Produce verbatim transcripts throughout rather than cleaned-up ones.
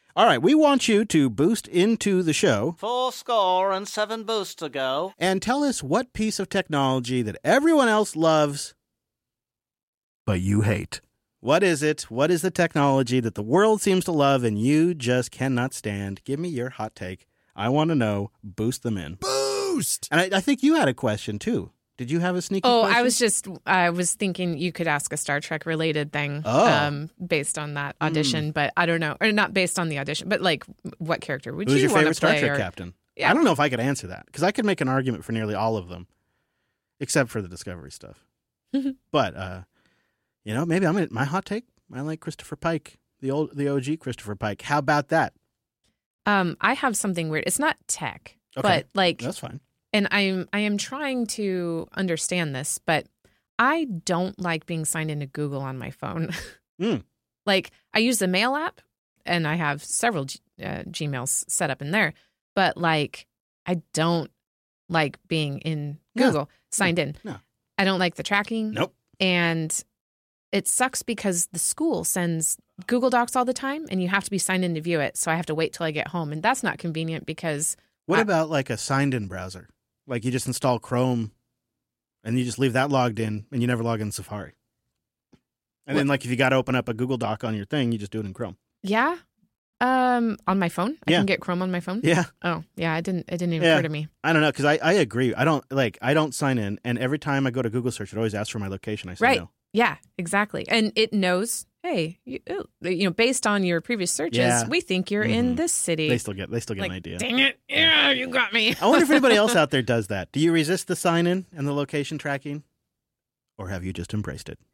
All right, we want you to boost into the show. Four score and seven boosts to go. And tell us what piece of technology that everyone else loves, but you hate. What is it? What is the technology that the world seems to love and you just cannot stand? Give me your hot take. I want to know. Boost them in. Boost! And I, I think you had a question, too. Did you have a sneaky Oh, question? I was just, I was thinking you could ask a Star Trek related thing Oh. um, based on that audition, mm. but I don't know. Or not based on the audition, but like what character would Who's you your want favorite to play? Star Trek or... captain? Yeah. I don't know if I could answer that because I could make an argument for nearly all of them, except for the Discovery stuff. But, uh, you know, maybe I'm gonna, my hot take, I like Christopher Pike, the old, the O G Christopher Pike. How about that? Um, I have something weird. It's not tech, Okay. but like, That's fine. and I'm I am trying to understand this, but I don't like being signed into Google on my phone. Mm. Like, I use the Mail app, and I have several G- uh, Gmails set up in there, but like, I don't like being in Google No. signed No. in. No. I don't like the tracking. Nope. And it sucks because the school sends Google Docs all the time, and you have to be signed in to view it. So I have to wait till I get home, and that's not convenient because. What I, about like a signed-in browser? Like you just install Chrome, and you just leave that logged in, and you never log in Safari. And what? then, like, if you got to open up a Google Doc on your thing, you just do it in Chrome. Yeah. Um, on my phone, I Yeah. can get Chrome on my phone. Yeah, Oh, yeah. I didn't. It didn't even Yeah. occur to me. I don't know because I, I agree. I don't like I don't sign in, and every time I go to Google search, it always asks for my location. I say Right. no. Yeah. Exactly. And it knows. Hey, you, you know, based on your previous searches, Yeah. we think you're in Mhm. this city. They still get they still get like, an idea. dang it! Yeah, you got me. I wonder if anybody else out there does that. Do you resist the sign in and the location tracking, or have you just embraced it?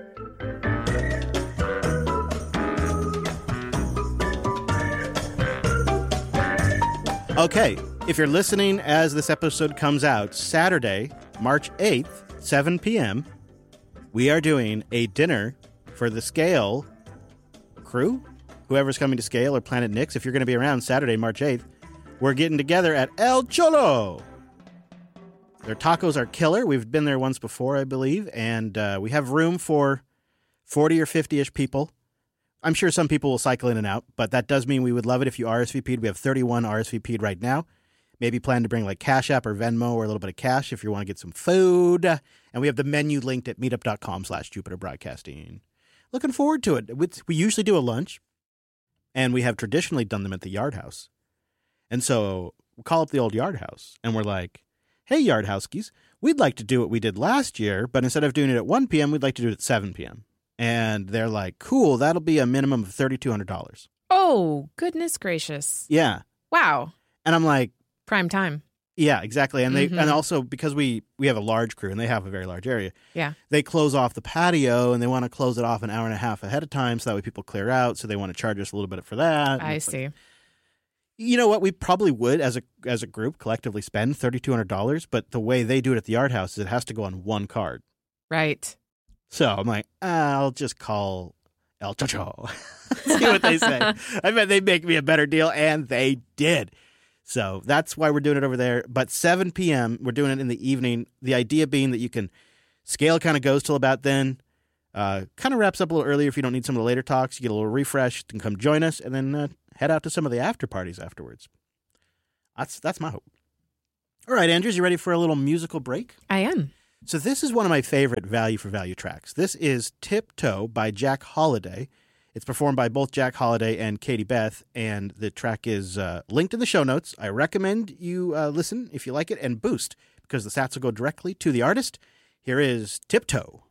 Okay, if you're listening as this episode comes out, Saturday, March eighth, seven p.m., we are doing a dinner for the Scale crew. Whoever's coming to Scale or Planet Nix, if you're going to be around Saturday, March eighth, we're getting together at El Cholo. Their tacos are killer. We've been there once before, I believe, and uh, we have room for forty or fifty-ish people. I'm sure some people will cycle in and out, but that does mean we would love it if you R S V P'd. We have thirty-one R S V P'd right now. Maybe plan to bring like Cash App or Venmo or a little bit of cash if you want to get some food. And we have the menu linked at meetup.com slash Jupiter Broadcasting. Looking forward to it. We usually do a lunch, and we have traditionally done them at the Yard House. And so we call up the old Yard House, and we're like, hey, Yard Housekies, we'd like to do what we did last year, but instead of doing it at one p.m., we'd like to do it at seven p.m. And they're like, cool, that'll be a minimum of three thousand two hundred dollars. Oh, goodness gracious! Yeah. Wow. And I'm like, Prime time. yeah, exactly. And they Mhm. and also because we, we have a large crew and they have a very large area, Yeah. they close off the patio and they want to close it off an hour and a half ahead of time so that way people clear out. So they want to charge us a little bit for that. I And it's like, see. you know what? We probably would, as a as a group, collectively spend three thousand two hundred dollars. But the way they do it at the Yard House is it has to go on one card. Right. So I'm like, I'll just call El Chocho. See what they say. I bet they'd make me a better deal, and they did. So that's why we're doing it over there. But seven p.m., we're doing it in the evening. The idea being that you can scale kind of goes till about then. Uh, kind of wraps up a little earlier if you don't need some of the later talks. You get a little refresh and come join us, and then uh, head out to some of the after parties afterwards. That's that's my hope. All right, Andrews, you ready for a little musical break? I am. So this is one of my favorite value for value tracks. This is Tiptoe by Jack Holiday. It's performed by both Jack Holiday and Katie Beth, and the track is uh, linked in the show notes. I recommend you uh, listen if you like it and boost because the sats will go directly to the artist. Here is Tiptoe.